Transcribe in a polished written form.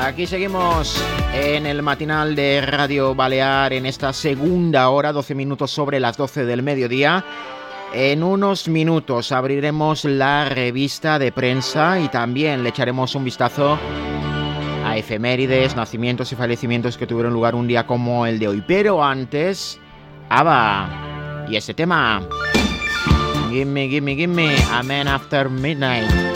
Aquí seguimos en el matinal de Radio Balear en esta segunda hora, 12 minutos sobre las 12 del mediodía. En unos minutos abriremos la revista de prensa y también le echaremos un vistazo a efemérides, nacimientos y fallecimientos que tuvieron lugar un día como el de hoy. Pero antes, ABBA y ese tema, Gimme, Gimme, Gimme, A Man After Midnight.